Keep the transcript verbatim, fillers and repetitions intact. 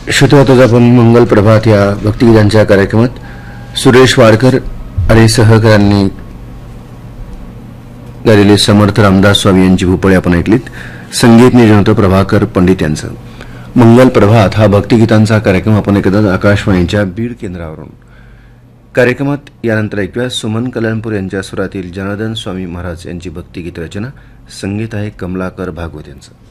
श्रोते आपण मंगल प्रभात या भक्तिगीतांच्या कार्यक्रमात सुरेश वाडकर आणि सहकाऱ्यांनी गायलेले समर्थ रामदास स्वामी यांची भूपळे आपण ऐकलीत. संगीत नियोजन होतं प्रभाकर पंडित यांचं. मंगल प्रभात हा भक्तिगीतांचा कार्यक्रम आपण एकदा आकाशवाणीच्या बीड केंद्रावरून. कार्यक्रमात यानंतर ऐकूया सुमन कल्याणपूर यांच्या स्वरातील जनार्दन स्वामी महाराज यांची भक्तिगीत रचना. संगीत आहे कमलाकर भागवत यांचं.